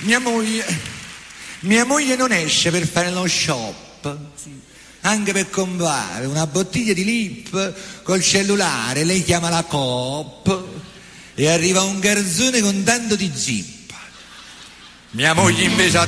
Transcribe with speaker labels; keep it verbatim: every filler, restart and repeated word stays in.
Speaker 1: mia moglie, mia moglie non esce per fare lo shop, sì. Anche per comprare una bottiglia di lip col cellulare, lei chiama la Coop e arriva un garzone con tanto di zippa. Mia moglie invece ha